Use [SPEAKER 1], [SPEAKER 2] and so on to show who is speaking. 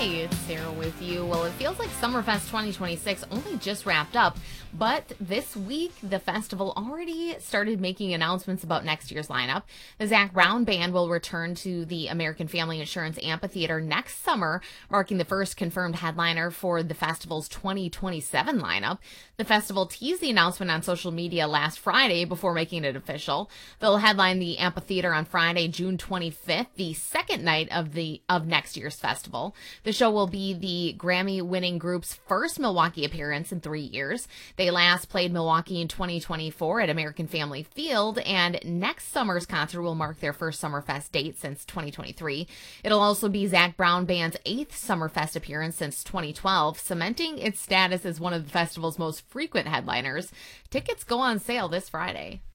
[SPEAKER 1] Hey, it's Sarah with you. Well, it feels like Summerfest 2026 only just wrapped up, but this week the festival already started making announcements about next year's lineup. The Zac Brown Band will return to the American Family Insurance Amphitheater next summer, marking the first confirmed headliner for the festival's 2027 lineup. The festival teased the announcement on social media last Friday before making it official. They'll headline the amphitheater on Friday, June 25th, the second night of next year's festival. The show will be the Grammy-winning group's first Milwaukee appearance in 3 years. They last played Milwaukee in 2024 at American Family Field, and next summer's concert will mark their first Summerfest date since 2023. It'll also be Zac Brown Band's 8th Summerfest appearance since 2012, cementing its status as one of the festival's most frequent headliners. Tickets go on sale this Friday.